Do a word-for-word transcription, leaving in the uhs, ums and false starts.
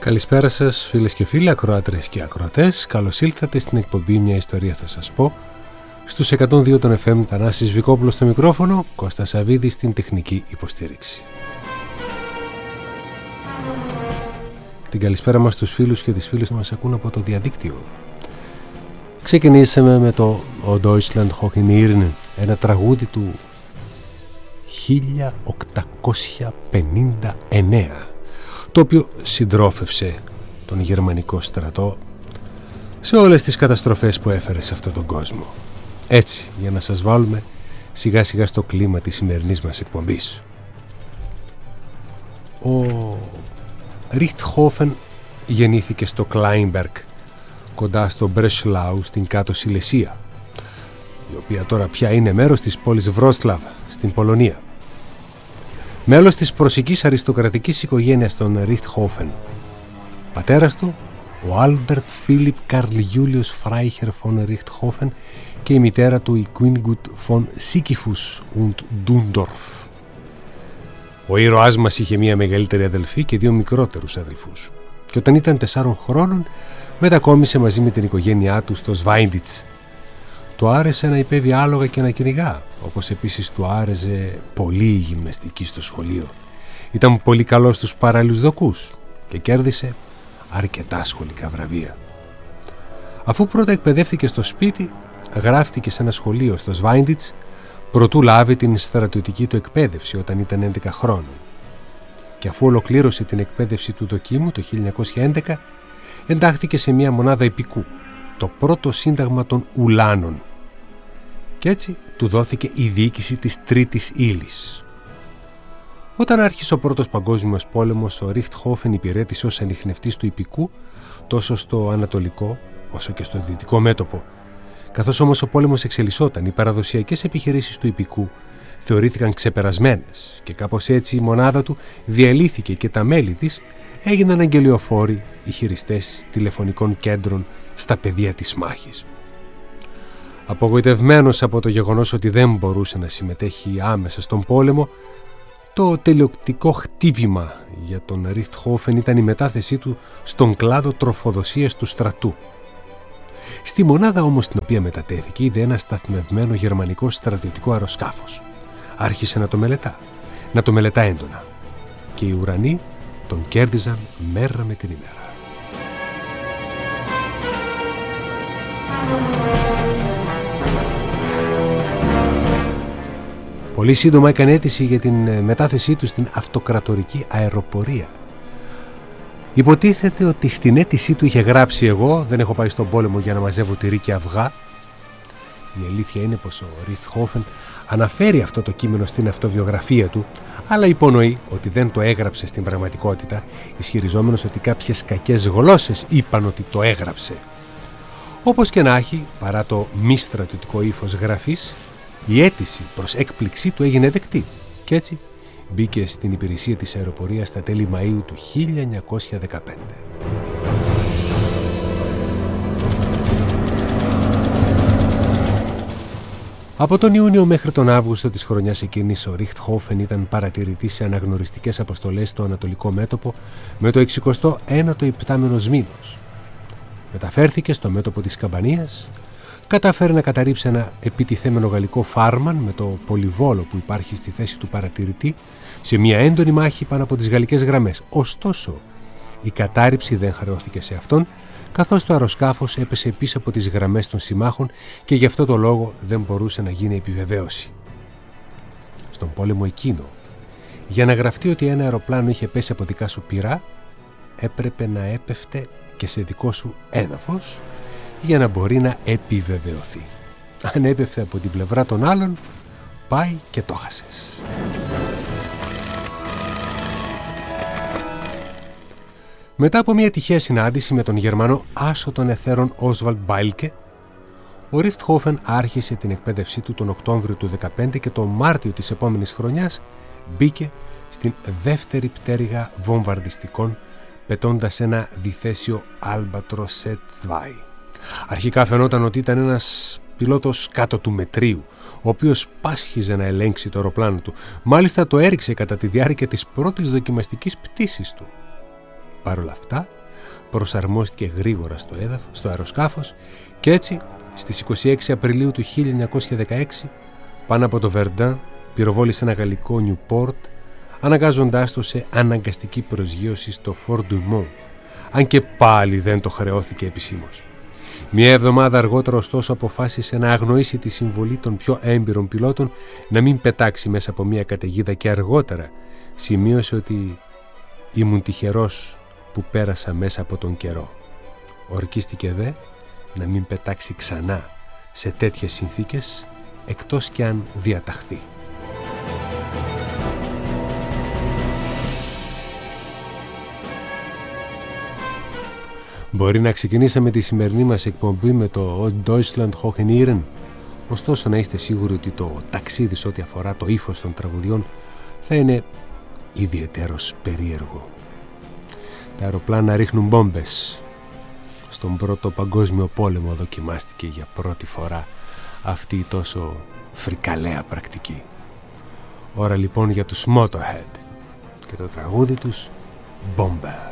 Καλησπέρα σας φίλες και φίλοι, ακροάτρες και ακροατές. Καλώς ήλθατε στην εκπομπή «Μια ιστορία θα σας πω». Στους εκατόν δύο των εφ εμ, Θανάσης Βικόπουλος στο μικρόφωνο, Κώστας Σαβίδης στην τεχνική υποστήριξη. Την καλησπέρα μας στους φίλους και τις φίλες που μας ακούν από το διαδίκτυο. Ξεκινήσαμε με το «Ο Deutschland hoch in Irren», ένα τραγούδι του χίλια οκτακόσια πενήντα εννέα, το οποίο συντρόφευσε τον γερμανικό στρατό σε όλες τις καταστροφές που έφερε σε αυτόν τον κόσμο. Έτσι, για να σας βάλουμε σιγά σιγά στο κλίμα της σημερινής μας εκπομπής. Ο Ριχτχόφεν γεννήθηκε στο Κλάινμπεργκ, κοντά στο Μπρεσλάου στην κάτω Σιλεσία, η οποία τώρα πια είναι μέρος της πόλης Βρόσλαβ στην Πολωνία. Μέλος της προσικής αριστοκρατικής οικογένειας των Ριχτχόφεν. Πατέρας του, ο Άλμπερτ Φίλιπ Καρλ Γιούλιος Φράιχερ φον Ριχτχόφεν, και η μητέρα του, η Κουίνγκουτ φον Σίκιφους und Ντούντορφ. Ο ήρωάς μας είχε μία μεγαλύτερη αδελφή και δύο μικρότερους αδελφούς, και όταν ήταν τεσσάρων χρόνων μετακόμισε μαζί με την οικογένειά του στο Σβάιντιτς. Του άρεσε να υπέβει άλογα και να κυνηγά, όπως επίσης του άρεσε πολύ η γυμναστική στο σχολείο. Ήταν πολύ καλός στους παράλληλους δοκούς και κέρδισε αρκετά σχολικά βραβεία. Αφού πρώτα εκπαιδεύτηκε στο σπίτι, γράφτηκε σε ένα σχολείο στο Σβάιντιτς προτού λάβει την στρατιωτική του εκπαίδευση όταν ήταν έντεκα χρόνων. Και αφού ολοκλήρωσε την εκπαίδευση του δοκίμου το χίλια εννιακόσια έντεκα, εντάχθηκε σε μια μονάδα υπηκού, το πρώτο σύνταγμα των Ουλάνων, και έτσι του δόθηκε η διοίκηση της τρίτης ύλης. Όταν άρχισε ο πρώτος παγκόσμιος πόλεμος, ο Ριχτχόφεν υπηρέτησε ως ανιχνευτής του υπηκού τόσο στο ανατολικό όσο και στο δυτικό μέτωπο. Καθώς όμως ο πόλεμος εξελισσόταν, οι παραδοσιακές επιχειρήσεις του υπηκού θεωρήθηκαν ξεπερασμένες και κάπως έτσι η μονάδα του διαλύθηκε και τα μέλη της έγιναν αγγελιοφόροι, οι χειριστές τηλεφωνικών κέντρων στα πεδία της μάχης. Απογοητευμένος από το γεγονός ότι δεν μπορούσε να συμμετέχει άμεσα στον πόλεμο, το τελειωτικό χτύπημα για τον Ριχτχόφεν ήταν η μετάθεσή του στον κλάδο τροφοδοσίας του στρατού. Στη μονάδα όμως στην οποία μετατέθηκε είδε ένα σταθμευμένο γερμανικό στρατιωτικό αεροσκάφος. Άρχισε να το μελετά, να το μελετά έντονα, και οι ουρανοί τον κέρδιζαν μέρα με την ημέρα. Πολύ σύντομα έκανε αίτηση για την μετάθεσή του στην αυτοκρατορική αεροπορία. Υποτίθεται ότι στην αίτησή του είχε γράψει «Εγώ δεν έχω πάει στον πόλεμο για να μαζεύω τυρί και αυγά». Η αλήθεια είναι πως ο Ριχτχόφεν αναφέρει αυτό το κείμενο στην αυτοβιογραφία του, αλλά υπονοεί ότι δεν το έγραψε στην πραγματικότητα, ισχυριζόμενος ότι κάποιες κακές γλώσσες είπαν ότι το έγραψε. Όπως και να έχει, παρά το μη στρατιωτικό ύφος γραφής, η αίτηση προς έκπληξή του έγινε δεκτή και έτσι μπήκε στην υπηρεσία της αεροπορίας στα τέλη Μαΐου του χίλια εννιακόσια δεκαπέντε. Από τον Ιούνιο μέχρι τον Αύγουστο της χρονιάς εκείνης, ο Ριχτχόφεν ήταν παρατηρητής σε αναγνωριστικές αποστολές στο Ανατολικό μέτωπο με το εξηκοστό ένατο υπτάμενος μήνος. Μεταφέρθηκε στο μέτωπο της Καμπανίας, κατάφερε να καταρρίψει ένα επιτιθέμενο γαλλικό φάρμαν με το πολυβόλο που υπάρχει στη θέση του παρατηρητή σε μια έντονη μάχη πάνω από τις γαλλικές γραμμές. Ωστόσο, η κατάρριψη δεν χρεώθηκε σε αυτόν, καθώς το αεροσκάφος έπεσε πίσω από τις γραμμές των συμμάχων και γι' αυτό το λόγο δεν μπορούσε να γίνει επιβεβαίωση. Στον πόλεμο εκείνο, για να γραφτεί ότι ένα αεροπλάνο είχε πέσει από δικά σου πυρά, έπρεπε να έπεφτε και σε δικό σου έδαφος για να μπορεί να επιβεβαιωθεί. Αν έπεφτε από την πλευρά των άλλων, πάει και το χάσες. Μετά από μια τυχαία συνάντηση με τον Γερμανό άσο των εθέρων Όσβαλντ Μπάιλκε, ο Ριχτχόφεν άρχισε την εκπαίδευσή του τον Οκτώβριο του δεκαπέντε και τον Μάρτιο της επόμενης χρονιάς μπήκε στην δεύτερη πτέρυγα βομβαρδιστικών, πετώντας ένα διθέσιο Albatros δύο. Αρχικά φαινόταν ότι ήταν ένας πιλότος κάτω του μετρίου, ο οποίος πάσχιζε να ελέγξει το αεροπλάνο του. Μάλιστα το έριξε κατά τη διάρκεια της πρώτης δοκιμαστικής πτήσης του. Παρ' όλα αυτά, προσαρμόστηκε γρήγορα στο έδαφος, στο αεροσκάφος και έτσι, στις είκοσι έξι Απριλίου του χίλια εννιακόσια δεκαέξι, πάνω από το Βερντάν, πυροβόλησε ένα γαλλικό Νιουπόρτ, αναγκάζοντάς το σε αναγκαστική προσγείωση στο Φορ Ντουμόν, αν και πάλι δεν το χρεώθηκε επισήμως. Μια εβδομάδα αργότερα, ωστόσο, αποφάσισε να αγνοήσει τη συμβολή των πιο έμπειρων πιλότων να μην πετάξει μέσα από μια καταιγίδα και αργότερα σημείωσε ότι «ήμουν τυχερός που πέρασα μέσα από τον καιρό». Ορκίστηκε δε να μην πετάξει ξανά σε τέτοιες συνθήκες, εκτός κι αν διαταχθεί. Μπορεί να ξεκινήσαμε τη σημερινή μας εκπομπή με το Deutschland hoch in Ehren, ωστόσο να είστε σίγουροι ότι το ταξίδι σε ό,τι αφορά το ύφος των τραγουδιών θα είναι ιδιαιτέρως περίεργο. Τα αεροπλάνα ρίχνουν μπόμπες. Στον Πρώτο Παγκόσμιο Πόλεμο δοκιμάστηκε για πρώτη φορά αυτή η τόσο φρικαλέα πρακτική. Ώρα λοιπόν για τους Motorhead και το τραγούδι τους Bomber.